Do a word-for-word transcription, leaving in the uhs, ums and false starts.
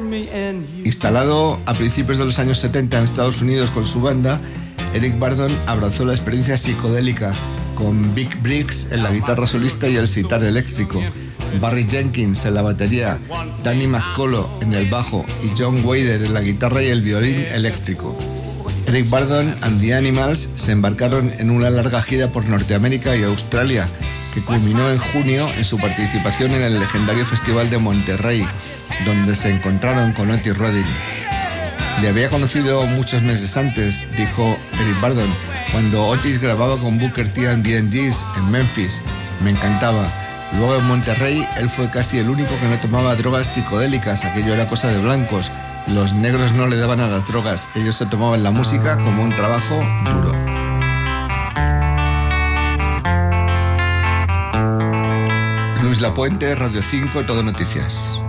Instalado a principios de los años setenta en Estados Unidos con su banda, Eric Burdon abrazó la experiencia psicodélica con Vic Briggs en la guitarra solista y el sitar eléctrico, Barry Jenkins en la batería, Danny McCullough en el bajo y John Wader en la guitarra y el violín eléctrico. Eric Burdon and the Animals se embarcaron en una larga gira por Norteamérica y Australia, que culminó en junio en su participación en el legendario Festival de Monterrey, donde se encontraron con Otis Redding. Le había conocido muchos meses antes, dijo Eric Burdon, cuando Otis grababa con Booker T and the M Gs en Memphis. Me encantaba. Luego en Monterrey, él fue casi el único que no tomaba drogas psicodélicas, aquello era cosa de blancos. Los negros no le daban a las drogas, ellos se tomaban la música como un trabajo duro. Luis Lapuente, Radio cinco, Todo Noticias.